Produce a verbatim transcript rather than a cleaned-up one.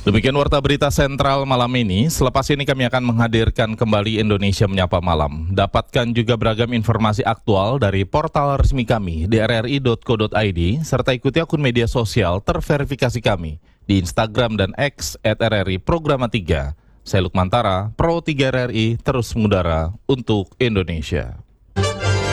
Demikian Warta Berita Sentral malam ini. Selepas ini kami akan menghadirkan kembali Indonesia Menyapa Malam. Dapatkan juga beragam informasi aktual dari portal resmi kami di r r i dot co dot i d serta ikuti akun media sosial terverifikasi kami di Instagram dan X at r r i Programa tiga. Saya Lukmantara, Pro tiga R R I, terus mengudara untuk Indonesia.